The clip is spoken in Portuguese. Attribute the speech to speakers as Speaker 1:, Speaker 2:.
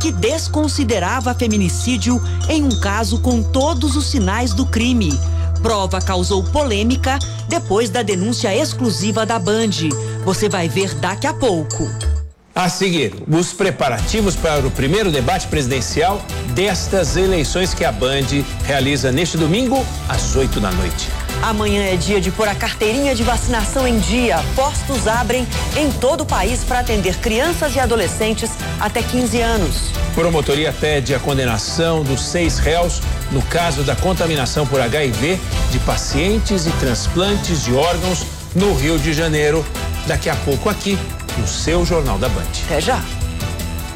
Speaker 1: que desconsiderava feminicídio em um caso com todos os sinais do crime. Prova causou polêmica depois da denúncia exclusiva da Band. Você vai ver daqui a pouco.
Speaker 2: A seguir, os preparativos para o primeiro debate presidencial destas eleições que a Band realiza neste domingo, às 8 da noite.
Speaker 1: Amanhã é dia de pôr a carteirinha de vacinação em dia. Postos abrem em todo o país para atender crianças e adolescentes até 15 anos.
Speaker 2: Promotoria pede a condenação dos 6 réus no caso da contaminação por HIV de pacientes e transplantes de órgãos no Rio de Janeiro. Daqui a pouco aqui no seu Jornal da Band.
Speaker 1: Até já.